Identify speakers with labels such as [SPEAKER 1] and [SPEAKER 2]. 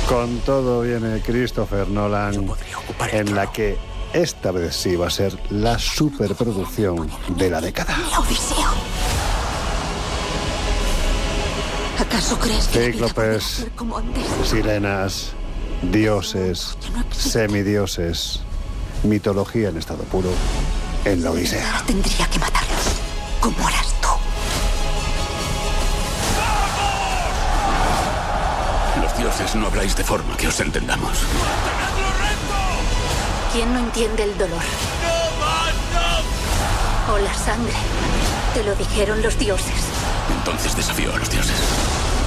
[SPEAKER 1] Con todo viene Christopher Nolan, en la que esta vez sí va a ser la superproducción de la década.
[SPEAKER 2] La Odisea. ¿Acaso crees que
[SPEAKER 1] Cíclopes,
[SPEAKER 2] como antes?
[SPEAKER 1] sirenas, dioses, semidioses, mitología en estado puro en la Odisea.
[SPEAKER 2] Tendría que matarlos, como harás tú.
[SPEAKER 3] Los dioses no habláis de forma que os entendamos.
[SPEAKER 2] ¿Quién no entiende el dolor? O la sangre. Te lo dijeron los dioses.
[SPEAKER 3] Entonces desafío a los dioses.